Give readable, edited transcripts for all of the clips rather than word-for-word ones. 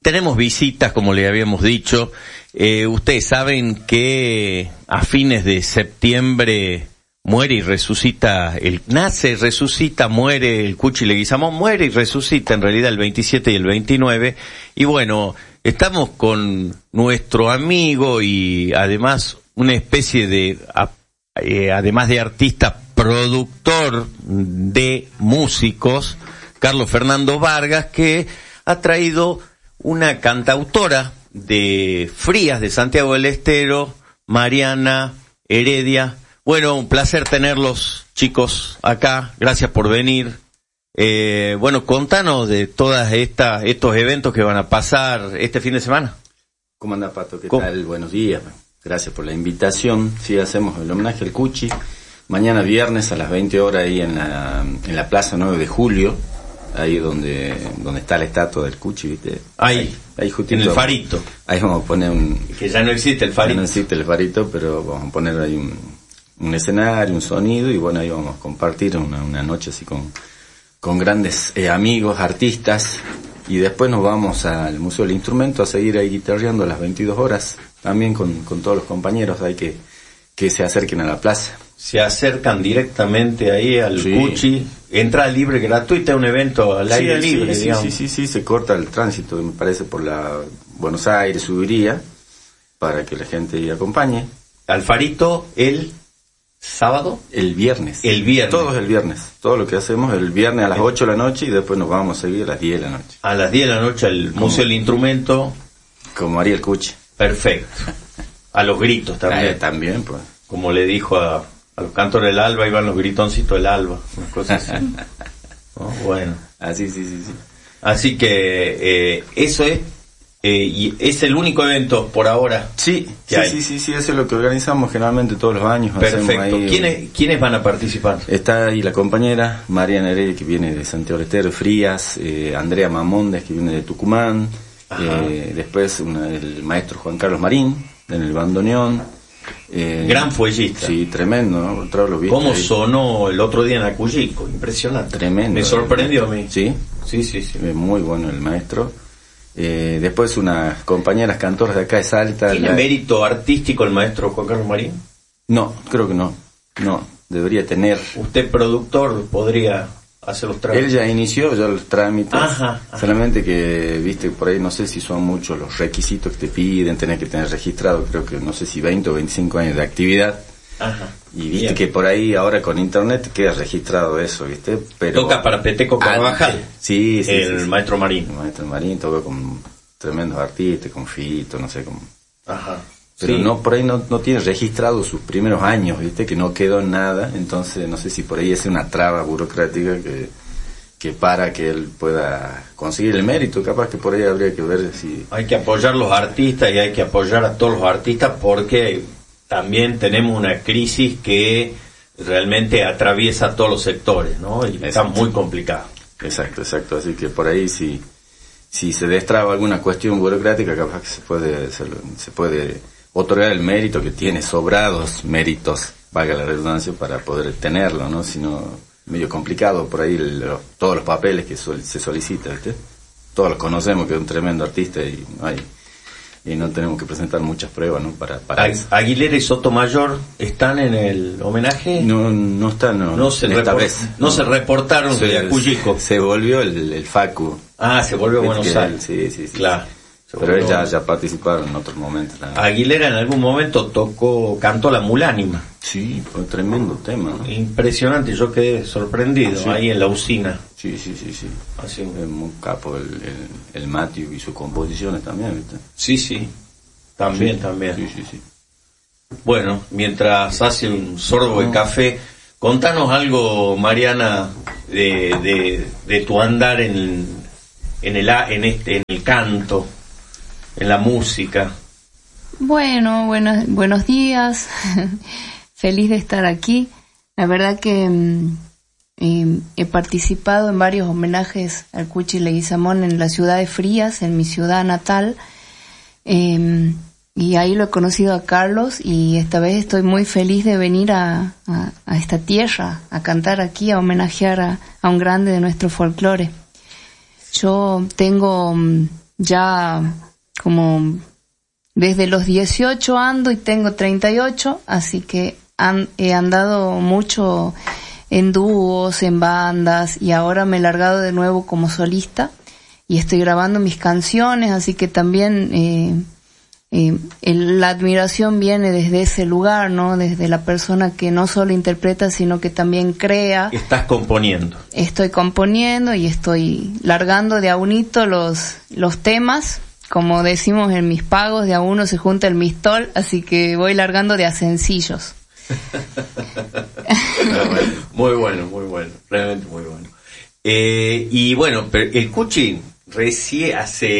tenemos visitas, como le habíamos dicho. Ustedes saben que a fines de septiembre muere y resucita, nace, resucita, muere el Cuchi Leguizamón, muere y resucita en realidad el 27 y el 29. Y bueno, estamos con nuestro amigo y además una especie de, además de artista, productor de músicos, Carlos Fernando Vargas, que ha traído una cantautora de Frías, de Santiago del Estero, Mariana Heredia. Bueno, un placer tenerlos, chicos, acá. Gracias por venir. Bueno, contanos de todas estos eventos que van a pasar este fin de semana. ¿Cómo anda, Pato? ¿Qué tal? Buenos días. Gracias por la invitación. Sí, hacemos el homenaje al Cuchi. Mañana viernes a las 20 horas ahí en la Plaza 9 de Julio. Ahí donde está la estatua del Cuchi, ¿viste? Ahí justito, en el farito. Ahí vamos a poner que ya no existe el farito. Ya no existe el farito, pero vamos a poner ahí un escenario, un sonido, y bueno, ahí vamos a compartir una noche así con grandes amigos, artistas, y después nos vamos al Museo del Instrumento a seguir ahí guitarreando a las 22 horas, también con todos los compañeros ahí que se acerquen a la plaza. Se acercan directamente ahí al Cuchi, entrada libre, gratuita, un evento al aire libre, digamos. Sí, se corta el tránsito, me parece, por la Buenos Aires, subiría, para que la gente ahí acompañe. Al farito el sábado. El viernes. Todo es el viernes. Todo lo que hacemos el viernes a las 8 de la noche y después nos vamos a seguir a las 10 de la noche. A las 10 de la noche al Museo del Instrumento. Como haría el Cuchi. Perfecto. A los gritos también. También, pues. Como le dijo a los cantores del Alba, iban los gritoncitos del Alba, unas cosas así. Bueno. Así, sí. Así que eso es, y es el único evento por ahora. Sí, eso es lo que organizamos generalmente todos los años. Perfecto. ¿Quiénes van a participar? Está ahí la compañera Mariana Heredia, que viene de Santiago del Estero, Frías, Andrea Mamondes, que viene de Tucumán, después el maestro Juan Carlos Marín, en el bandoneón. Gran fuellista. Sí, tremendo, ¿no? ¿Cómo sonó el otro día en Acuyico? Impresionante. Tremendo. Me sorprendió a mí. Sí. Muy bueno el maestro. Después unas compañeras cantoras de acá de Salta. ¿Tiene mérito artístico el maestro Juan Carlos Marín? No, creo que no. No, debería tener. ¿Usted, productor, podría hacer los trámites? Él ya inició los trámites. Ajá. Solamente que, viste, por ahí no sé si son muchos los requisitos que te piden, tenés que tener registrado, creo que no sé si 20 o 25 años de actividad. Ajá. Y viste que por ahí ahora con internet queda registrado eso, viste. Pero toca para Peteco Carvajal. Sí. El maestro Marín. El maestro Marín toca con tremendos artistas, con Fito, no sé cómo. Ajá. Pero no, por ahí no tiene registrado sus primeros años, viste, que no quedó nada, entonces no sé si por ahí es una traba burocrática que para que él pueda conseguir el mérito, capaz que por ahí habría que ver si... Hay que apoyar a los artistas y hay que apoyar a todos los artistas porque también tenemos una crisis que realmente atraviesa todos los sectores, ¿no? Y está muy complicado. Exacto, así que por ahí si se destraba alguna cuestión burocrática, capaz que se puede otorgar el mérito, que tiene sobrados méritos, valga la redundancia, para poder tenerlo, ¿no? Si no, medio complicado por ahí todos los papeles que se solicitan, ¿viste? Todos los conocemos que es un tremendo artista y no tenemos que presentar muchas pruebas, ¿no? Para eso. Aguilera y Sotomayor están en el homenaje. No están, no se reportaron de Acuyico. Se volvió el Facu. Se volvió a Buenos Aires. Sí. Claro. Pero él ya participaron en otros momentos. Aguilera en algún momento cantó La Mulánima. Sí, fue un tremendo tema, ¿no? Impresionante, yo quedé sorprendido ahí en la usina. Sí. Así. Es muy capo el Matthew y sus composiciones también, ¿viste? Sí. También. Sí. Bueno, mientras hace un sorbo de café, contanos algo, Mariana, de tu andar en el canto, en la música. Bueno, buenos días. Feliz de estar aquí. La verdad que he participado en varios homenajes al Cuchi Leguizamón en la ciudad de Frías, en mi ciudad natal. Y ahí lo he conocido a Carlos y esta vez estoy muy feliz de venir a esta tierra, a cantar aquí, a homenajear a un grande de nuestro folclore. Yo tengo ya como desde los 18 ando y tengo 38, así que he andado mucho en dúos, en bandas, y ahora me he largado de nuevo como solista y estoy grabando mis canciones, así que también la admiración viene desde ese lugar, ¿no? Desde la persona que no solo interpreta, sino que también crea. Estás componiendo. Estoy componiendo y estoy largando de a unito los temas. Como decimos en mis pagos, de a uno se junta el mistol, así que voy largando de a sencillos. Muy bueno, realmente muy bueno. Y bueno, pero el Cuchi recién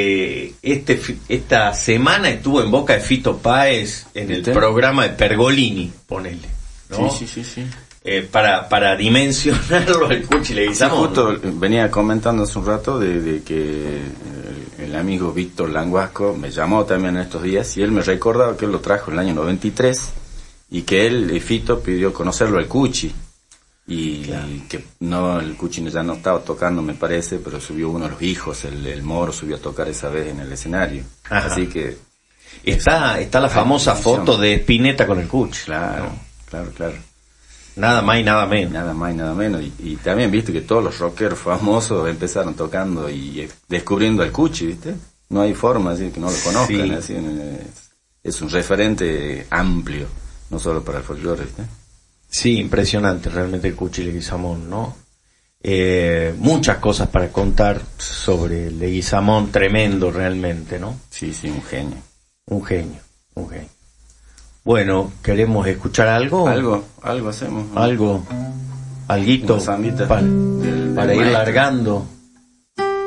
esta semana estuvo en boca de Fito Páez en el programa de Pergolini, ponele, ¿no? Sí. Para dimensionarlo al Cuchi Leguizamón. Justo venía comentando hace un rato de que el amigo Víctor Languasco me llamó también en estos días y él me recordaba que él lo trajo en el año 93 y que él, Fito, pidió conocerlo al Cuchi. Y claro, que no, el Cuchi ya no estaba tocando, me parece, pero subió uno de los hijos, el Moro, subió a tocar esa vez en el escenario. Ajá. Así que está la famosa foto de Spinetta con el Cuchi. Claro, ¿no? Claro. Nada más y nada menos. Nada más y nada menos. Y también viste que todos los rockeros famosos empezaron tocando y descubriendo al Cuchi, ¿viste? No hay forma así que no lo conozcan. Sí. Así, es un referente amplio, no solo para el folclore, ¿viste? Sí, impresionante realmente el Cuchi Leguizamón, ¿no? Muchas cosas para contar sobre Leguizamón, tremendo realmente, ¿no? Sí, un genio. Un genio. Bueno, ¿queremos escuchar algo? Algo hacemos. Alguito para ir largando.